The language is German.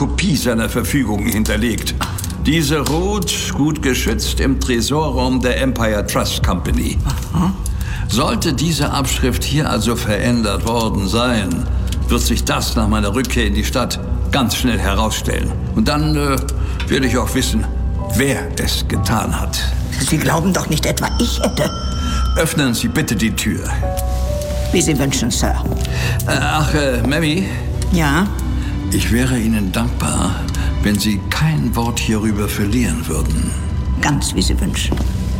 Kopie seiner Verfügungen hinterlegt. Diese ruht, gut geschützt, im Tresorraum der Empire Trust Company. Sollte diese Abschrift hier also verändert worden sein, wird sich das nach meiner Rückkehr in die Stadt ganz schnell herausstellen. Und dann werde ich auch wissen, wer es getan hat. Sie glauben doch nicht etwa, ich hätte... Öffnen Sie bitte die Tür. Wie Sie wünschen, Sir. Mammy? Ja? Ich wäre Ihnen dankbar, wenn Sie kein Wort hierüber verlieren würden. Ganz wie Sie wünschen.